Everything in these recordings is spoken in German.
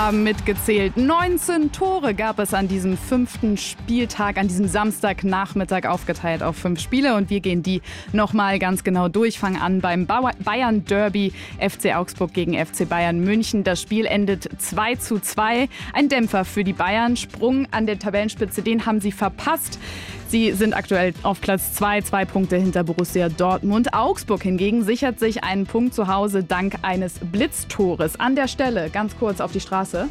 haben mitgezählt. 19 Tore gab es an diesem 5. Spieltag, an diesem Samstagnachmittag, aufgeteilt auf 5 Spiele. Und wir gehen die nochmal ganz genau durch. Fangen an beim Bayern-Derby, FC Augsburg gegen FC Bayern München. Das Spiel endet 2:2. Ein Dämpfer für die Bayern. Sprung an der Tabellenspitze, den haben sie verpasst. Sie sind aktuell auf Platz 2, 2 Punkte hinter Borussia Dortmund. Augsburg hingegen sichert sich einen Punkt zu Hause dank eines Blitztores. An der Stelle ganz kurz auf die Straße.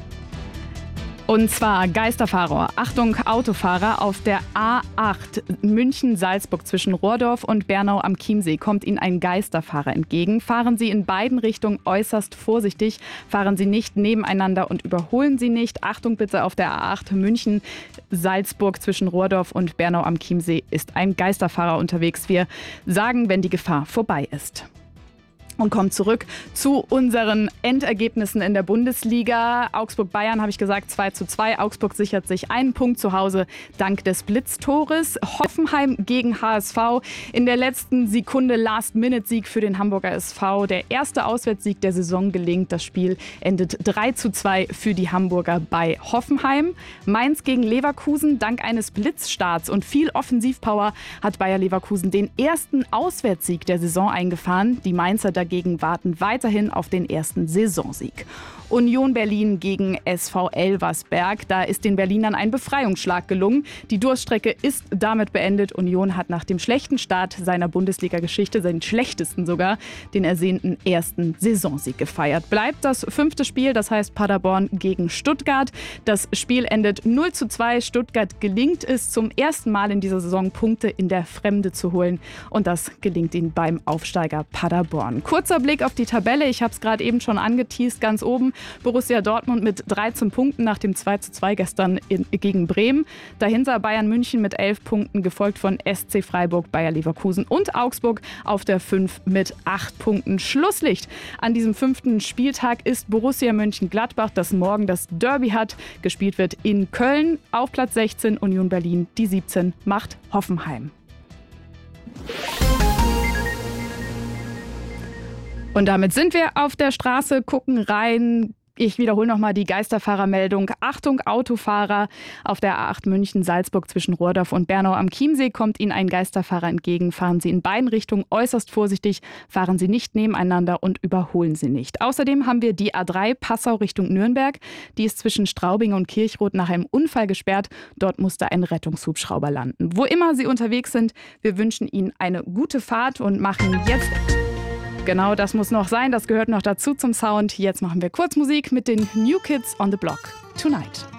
Und zwar Geisterfahrer, Achtung Autofahrer, auf der A8 München-Salzburg zwischen Rohrdorf und Bernau am Chiemsee kommt Ihnen ein Geisterfahrer entgegen. Fahren Sie in beiden Richtungen äußerst vorsichtig, fahren Sie nicht nebeneinander und überholen Sie nicht. Achtung bitte, auf der A8 München-Salzburg zwischen Rohrdorf und Bernau am Chiemsee ist ein Geisterfahrer unterwegs. Wir sagen, wenn die Gefahr vorbei ist. Und kommen zurück zu unseren Endergebnissen in der Bundesliga. Augsburg-Bayern habe ich gesagt 2:2. Augsburg sichert sich einen Punkt zu Hause dank des Blitztores. Hoffenheim gegen HSV. In der letzten Sekunde Last-Minute-Sieg für den Hamburger SV. Der erste Auswärtssieg der Saison gelingt. Das Spiel endet 3:2 für die Hamburger bei Hoffenheim. Mainz gegen Leverkusen. Dank eines Blitzstarts und viel Offensivpower hat Bayer Leverkusen den ersten Auswärtssieg der Saison eingefahren. Die Mainzer dagegen warten weiterhin auf den ersten Saisonsieg. Union Berlin gegen SV Elversberg. Da ist den Berlinern ein Befreiungsschlag gelungen. Die Durststrecke ist damit beendet. Union hat nach dem schlechten Start seiner Bundesliga-Geschichte, seinen schlechtesten sogar, den ersehnten ersten Saisonsieg gefeiert. Bleibt das 5. Spiel, das heißt Paderborn gegen Stuttgart. Das Spiel endet 0:2. Stuttgart gelingt es zum ersten Mal in dieser Saison, Punkte in der Fremde zu holen. Und das gelingt ihnen beim Aufsteiger Paderborn. Kurzer Blick auf die Tabelle. Ich habe es gerade eben schon angeteast, ganz oben. Borussia Dortmund mit 13 Punkten nach dem 2:2 gestern gegen Bremen. Dahinter Bayern München mit 11 Punkten, gefolgt von SC Freiburg, Bayer Leverkusen und Augsburg auf der 5 mit 8 Punkten. Schlusslicht an diesem 5. Spieltag ist Borussia Mönchengladbach, das morgen das Derby hat. Gespielt wird in Köln. Auf Platz 16 Union Berlin, die 17 macht Hoffenheim. Und damit sind wir auf der Straße, gucken rein. Ich wiederhole nochmal die Geisterfahrermeldung. Achtung, Autofahrer, auf der A8 München-Salzburg zwischen Rohrdorf und Bernau am Chiemsee kommt Ihnen ein Geisterfahrer entgegen. Fahren Sie in beiden Richtungen äußerst vorsichtig, fahren Sie nicht nebeneinander und überholen Sie nicht. Außerdem haben wir die A3 Passau Richtung Nürnberg. Die ist zwischen Straubing und Kirchrot nach einem Unfall gesperrt. Dort musste ein Rettungshubschrauber landen. Wo immer Sie unterwegs sind, wir wünschen Ihnen eine gute Fahrt und machen jetzt... Genau, das muss noch sein, das gehört noch dazu zum Sound. Jetzt machen wir kurz Musik mit den New Kids on the Block. Tonight.